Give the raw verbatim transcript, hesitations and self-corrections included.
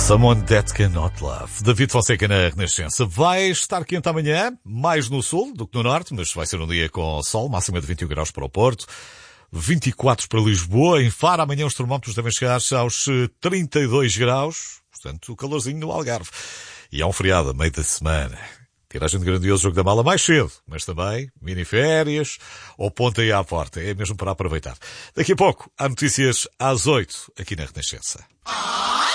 Someone That Cannot Love. David Fonseca na Renascença. Vai estar quente amanhã, mais no sul do que no norte, mas vai ser um dia com sol, máxima de vinte e um graus para o Porto, vinte e quatro para Lisboa. Em Faro, amanhã os termómetros devem chegar aos trinta e dois graus, portanto, o calorzinho no Algarve. E há um feriado a meio da semana. Tiragem de grandioso jogo da mala mais cedo, mas também miniférias ou ponta aí à porta. É mesmo para aproveitar. Daqui a pouco, há notícias às oito aqui na Renascença.